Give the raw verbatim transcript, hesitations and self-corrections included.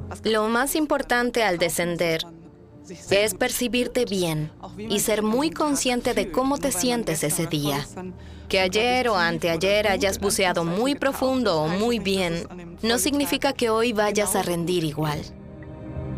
Lo más importante al descender es percibirte bien y ser muy consciente de cómo te sientes ese día. Que ayer o anteayer hayas buceado muy profundo o muy bien, no significa que hoy vayas a rendir igual.